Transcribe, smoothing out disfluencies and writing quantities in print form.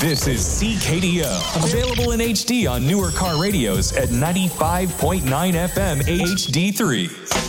This is CKDO. Available in HD on newer car radios at 95.9 FM HD3.